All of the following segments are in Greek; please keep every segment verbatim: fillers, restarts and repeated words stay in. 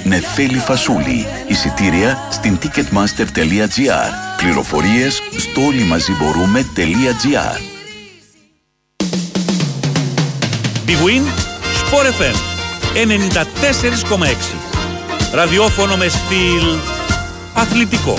Νεφέλη Φασούλη. Εισιτήρια στην ticketmaster τελεία gr. Πληροφορίες στο όλοιμαζιμπορούμε.gr. Big Win, Sport εφ εμ ενενήντα τέσσερα κόμμα έξι. Ραδιόφωνο με στυλ αθλητικό.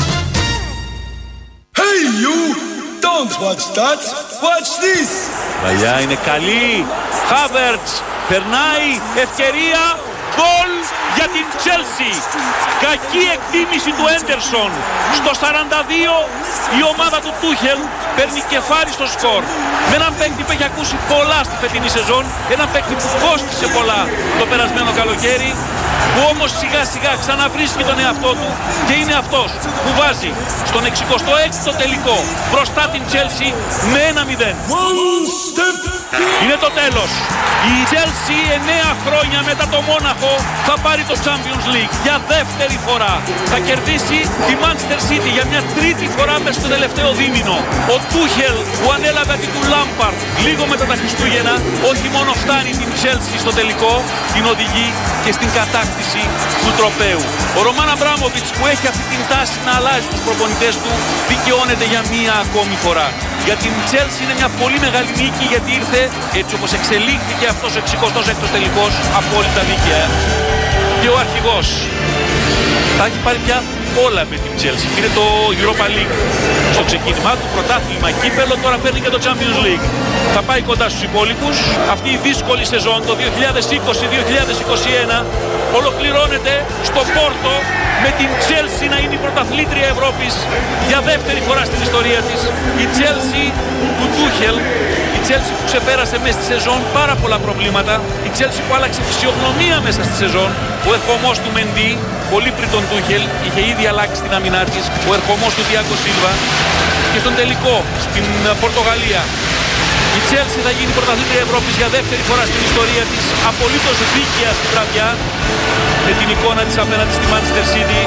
Hey you! Don't watch that! Watch this! Παλιά είναι καλή. Χάβερτς περνάει. Ευκαιρία. Γκολ για την Chelsea. Κακή εκτίμηση του Έντερσον. Στο σαράντα δύο η ομάδα του Τούχελ παίρνει κεφάλι στο σκορ. Με έναν παίκτη που έχει ακούσει πολλά στη φετινή σεζόν. Έναν παίκτη που κόστησε πολλά το περασμένο καλοκαίρι. Που όμως σιγά σιγά ξαναβρίσκει τον εαυτό του και είναι αυτός που βάζει στον εξηκοστό έκτο τελικό μπροστά την Chelsea με ένα μηδέν. Είναι το τέλος. Η Chelsea εννέα χρόνια μετά το Μόναχο θα πάρει το Champions League για δεύτερη φορά. Θα κερδίσει τη Manchester City για μια τρίτη φορά μες στο τελευταίο δίμηνο. Ο Τούχελ που ανέλαβε αντί του Λάμπαρτ λίγο μετά τα Χριστούγεννα όχι μόνο φτάνει την Chelsea στο τελικό, την οδηγεί και στην κατάκτηση του τροπαίου. Ο Ρωμάν Αμπράμοβιτς που έχει αυτή την τάση να αλλάζει τους προπονητές του δικαιώνεται για μία ακόμη φορά. Για την Chelsea είναι μια πολύ μεγάλη νίκη γιατί ήρθε έτσι όπως εξελίχθηκε αυτός ο εξηκοστός έκτος τελικός απόλυτα δίκαια. Και ο αρχηγός θα έχει πάρει πια όλα με την Chelsea. Είναι το Europa League στο ξεκίνημά του, πρωτάθλημα, κύπελλο, τώρα παίρνει και το Champions League. Θα πάει κοντά στους υπόλοιπους. Αυτή η δύσκολη σεζόν το δύο χιλιάδες είκοσι δύο χιλιάδες είκοσι ένα ολοκληρώνεται στο Πόρτο με την Chelsea να είναι η πρωταθλήτρια Ευρώπης για δεύτερη φορά στην ιστορία της. Η Chelsea του Τούχελ, η Chelsea που ξεπέρασε μέσα στη σεζόν πάρα πολλά προβλήματα, η Chelsea που άλλαξε φυσιογνωμία μέσα στη σεζόν. Ο ερχομός του Μεντί, πολύ πριν τον Τούχελ, είχε ήδη αλλάξει την άμυνά της. Ο ερχομός του Διάκο Σίλβα και στον τελικό στην Πορτογαλία. Η Chelsea θα γίνει πρωταθλήτρια Ευρώπης για δεύτερη φορά στην ιστορία της, απολύτως δίκαια στην βραδιά, με την εικόνα της απέναντι στη Manchester City.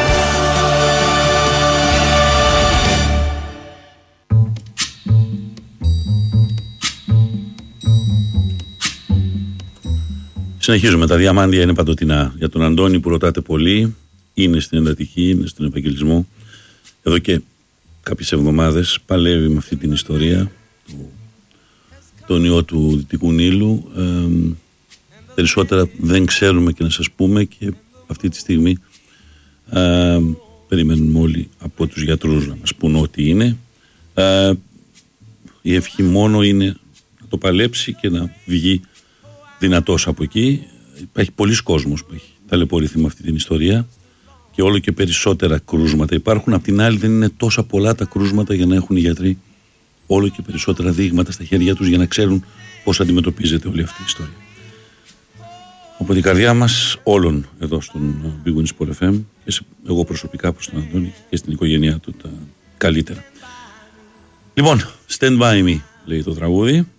Συνεχίζουμε. Τα διαμάντια είναι παντοτινά. Για τον Αντώνη που ρωτάτε πολύ, είναι στην εντατική, είναι στον Ευαγγελισμό. Εδώ και κάποιες εβδομάδες παλεύει με αυτή την ιστορία του, τον ιό του Δυτικού Νείλου. Ε, περισσότερα δεν ξέρουμε και να σας πούμε και αυτή τη στιγμή ε, περιμένουμε όλοι από τους γιατρούς να μας πούν ό,τι είναι. Ε, η ευχή μόνο είναι να το παλέψει και να βγει δυνατός από εκεί. Υπάρχει πολλοί κόσμος που έχει ταλαιπωρηθεί με αυτή την ιστορία και όλο και περισσότερα κρούσματα υπάρχουν. Απ' την άλλη δεν είναι τόσα πολλά τα κρούσματα για να έχουν οι γιατροί όλο και περισσότερα δείγματα στα χέρια τους για να ξέρουν πώς αντιμετωπίζεται όλη αυτή η ιστορία. Από την καρδιά μας όλων εδώ στον Big Win Sport εφ εμ και σε, εγώ προσωπικά προς τον Αντώνη και στην οικογένειά του τα καλύτερα. Λοιπόν, Stand By Me λέει το τραγούδι.